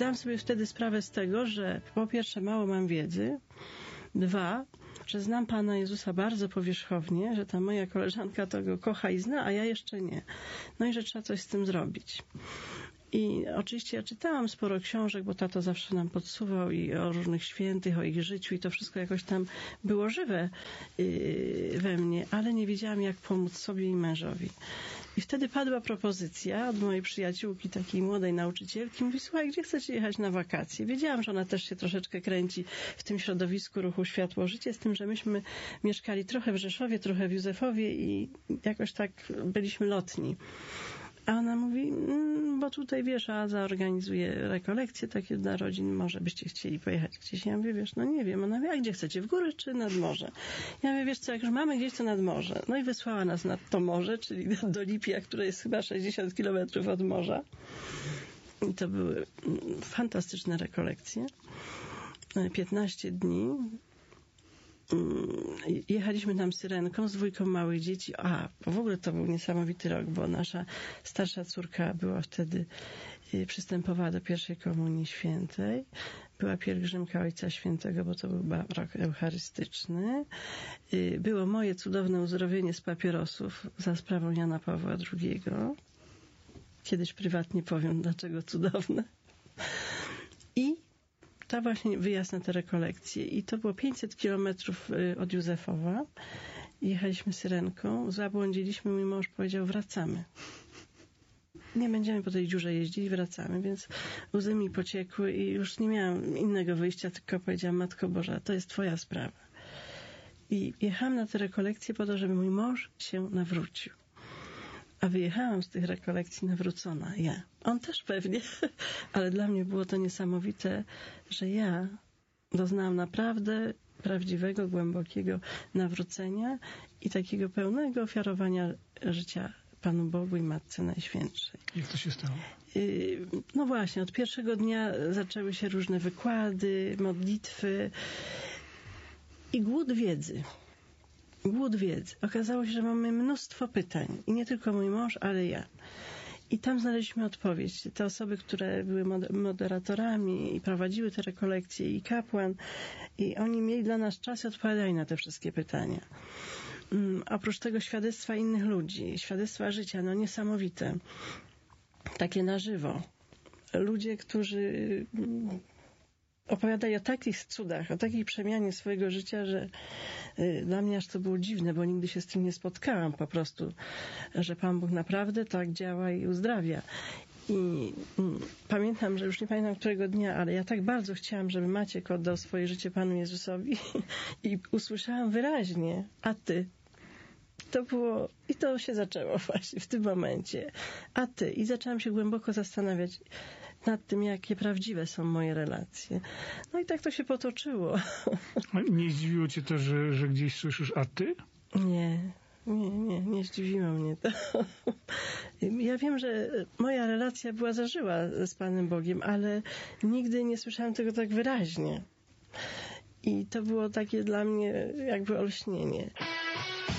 zdałam sobie wtedy sprawę z tego, że po pierwsze mało mam wiedzy, 2, że znam Pana Jezusa bardzo powierzchownie, że ta moja koleżanka to go kocha i zna, a ja jeszcze nie. No i że trzeba coś z tym zrobić. I oczywiście ja czytałam sporo książek, bo tato zawsze nam podsuwał i o różnych świętych, o ich życiu i to wszystko jakoś tam było żywe we mnie, ale nie wiedziałam, jak pomóc sobie i mężowi. I wtedy padła propozycja od mojej przyjaciółki, takiej młodej nauczycielki. Mówi, słuchaj, gdzie chcecie jechać na wakacje? Wiedziałam, że ona też się troszeczkę kręci w tym środowisku ruchu Światło-Życie, z tym, że myśmy mieszkali trochę w Rzeszowie, trochę w Józefowie i jakoś tak byliśmy lotni. A ona mówi, bo tutaj, wiesz, Aza organizuje rekolekcje takie dla rodzin, może byście chcieli pojechać gdzieś. Ja mówię, wiesz, no nie wiem. Ona mówi, a gdzie chcecie, w górę czy nad morze? Ja mówię, wiesz co, jak już mamy gdzieś, to nad morze. No i wysłała nas nad to morze, czyli do Lipia, które jest chyba 60 kilometrów od morza. I to były fantastyczne rekolekcje. 15 dni. Jechaliśmy tam syrenką z 2 małych dzieci. W ogóle to był niesamowity rok, bo nasza starsza córka była wtedy, przystępowała do pierwszej komunii świętej. Była pielgrzymka Ojca Świętego, bo to był rok eucharystyczny. Było moje cudowne uzdrowienie z papierosów za sprawą Jana Pawła II. Kiedyś prywatnie powiem, dlaczego cudowne. I ta właśnie wyjazd na te rekolekcje. I to było 500 kilometrów od Józefowa. Jechaliśmy syrenką, zabłądziliśmy, mój mąż powiedział, wracamy. Nie będziemy po tej dziurze jeździli, wracamy, więc łzy mi pociekły i już nie miałam innego wyjścia, tylko powiedziałam, Matko Boża, to jest Twoja sprawa. I jechałam na te rekolekcje po to, żeby mój mąż się nawrócił. A wyjechałam z tych rekolekcji nawrócona, ja. On też pewnie, ale dla mnie było to niesamowite, że ja doznałam naprawdę prawdziwego, głębokiego nawrócenia i takiego pełnego ofiarowania życia Panu Bogu i Matce Najświętszej. Jak to się stało? No właśnie, od pierwszego dnia zaczęły się różne wykłady, modlitwy i głód wiedzy. Głód wiedzy. Okazało się, że mamy mnóstwo pytań. I nie tylko mój mąż, ale ja. I tam znaleźliśmy odpowiedź. Te osoby, które były moderatorami i prowadziły te rekolekcje i kapłan, i oni mieli dla nas czas i odpowiadali na te wszystkie pytania. Oprócz tego świadectwa innych ludzi, świadectwa życia, no niesamowite. Takie na żywo. Ludzie, którzy opowiadali o takich cudach, o takiej przemianie swojego życia, że dla mnie aż to było dziwne, bo nigdy się z tym nie spotkałam po prostu, że Pan Bóg naprawdę tak działa i uzdrawia. I pamiętam, że już nie pamiętam którego dnia, ale ja tak bardzo chciałam, żeby Maciek oddał swoje życie Panu Jezusowi i usłyszałam wyraźnie, a Ty? To było, i to się zaczęło właśnie w tym momencie. A Ty? I zaczęłam się głęboko zastanawiać nad tym, jakie prawdziwe są moje relacje. No i tak to się potoczyło. Nie zdziwiło cię to, że gdzieś słyszysz, a Ty? Nie zdziwiło mnie to. Ja wiem, że moja relacja była zażyła z Panem Bogiem, ale nigdy nie słyszałam tego tak wyraźnie. I to było takie dla mnie jakby olśnienie.